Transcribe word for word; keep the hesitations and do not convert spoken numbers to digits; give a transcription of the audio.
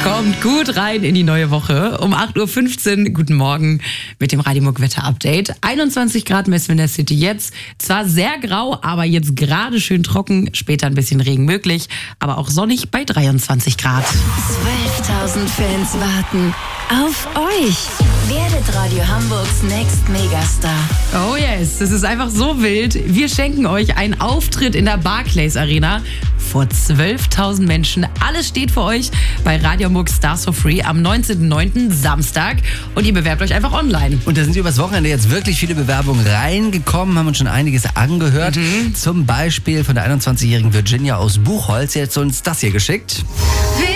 Kommt gut rein in die neue Woche. Um acht Uhr fünfzehn, guten Morgen mit dem Radimog Wetter-Update. einundzwanzig Grad messen wir in der City jetzt. Zwar sehr grau, aber jetzt gerade schön trocken. Später ein bisschen Regen möglich, aber auch sonnig bei dreiundzwanzig Grad. zwölftausend Fans warten auf euch. Werdet Radio Hamburgs Next Megastar. Oh yes, das ist einfach so wild. Wir schenken euch einen Auftritt in der Barclays Arena vor zwölftausend Menschen. Alles steht für euch bei Radio Hamburg Stars for Free am neunzehnten neunten Samstag. Und ihr bewerbt euch einfach online. Und da sind übers Wochenende jetzt wirklich viele Bewerbungen reingekommen, haben uns schon einiges angehört. Mhm. Zum Beispiel von der einundzwanzigjährigen Virginia aus Buchholz. Sie hat uns das hier geschickt.